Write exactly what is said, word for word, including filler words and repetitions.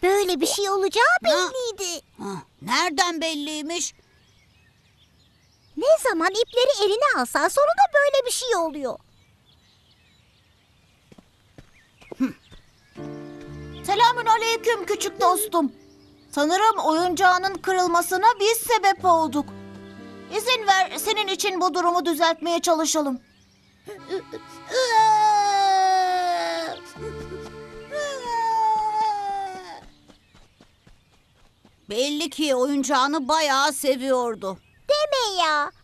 Böyle bir şey olacağı belliydi. Ha, nereden belliymiş? Ne zaman ipleri eline alsan sonunda böyle bir şey oluyor. Selamün aleyküm küçük dostum. Sanırım oyuncağının kırılmasına biz sebep olduk. İzin ver, senin için bu durumu düzeltmeye çalışalım. Belli ki oyuncağını bayağı seviyordu. Deme ya.